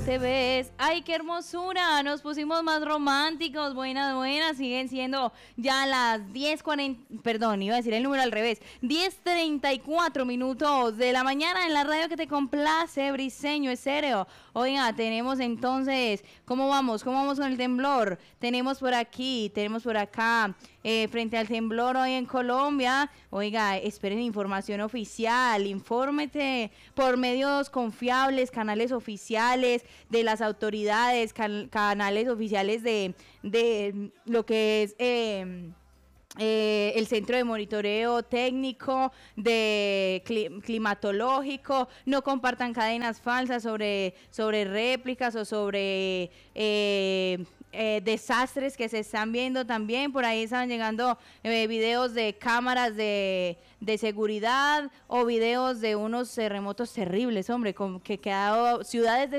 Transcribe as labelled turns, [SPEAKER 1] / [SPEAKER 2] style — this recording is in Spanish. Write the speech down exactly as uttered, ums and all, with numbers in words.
[SPEAKER 1] Te ves, ay qué hermosura, nos pusimos más románticos, buenas, buenas, siguen siendo ya las diez cuarenta, perdón, iba a decir el número al revés, diez treinta y cuatro minutos de la mañana en la radio que te complace, Briseño Estéreo. Oiga, tenemos entonces, ¿cómo vamos? ¿Cómo vamos con el temblor? Tenemos por aquí, tenemos por acá, eh, frente al temblor hoy en Colombia, oiga, esperen información oficial, infórmete por medios confiables, canales oficiales, de las autoridades, can canales oficiales de, de lo que es eh, eh, el centro de monitoreo técnico, de cli climatológico. No compartan cadenas falsas sobre, sobre réplicas o sobre eh, eh, desastres que se están viendo también. Por ahí están llegando eh, videos de cámaras de, de seguridad o videos de unos terremotos terribles, hombre, con, que quedado ciudades de